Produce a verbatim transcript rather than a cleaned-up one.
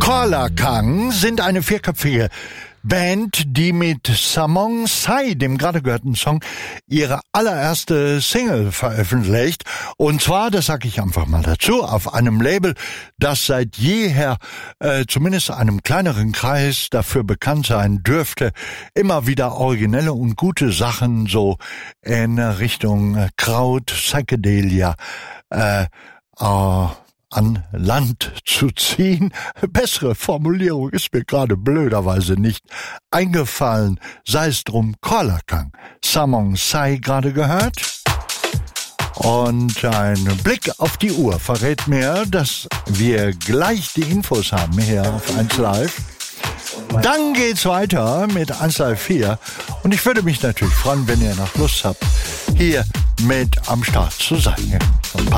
Korlakang sind eine vierköpfige Band, die mit Samong Sai, dem gerade gehörten Song, ihre allererste Single veröffentlicht. Und zwar, das sage ich einfach mal dazu, auf einem Label, das seit jeher, äh, zumindest einem kleineren Kreis, dafür bekannt sein dürfte, immer wieder originelle und gute Sachen so in Richtung Kraut, Psychedelia, äh, äh, an Land zu ziehen. Bessere Formulierung ist mir gerade blöderweise nicht eingefallen. Sei es drum, Korlakang, Samong Sai gerade gehört. Und ein Blick auf die Uhr verrät mir, dass wir gleich die Infos haben hier auf eins Live. Dann geht's weiter mit eins Live vier. Und ich würde mich natürlich freuen, wenn ihr noch Lust habt, hier mit am Start zu sein. Ein paar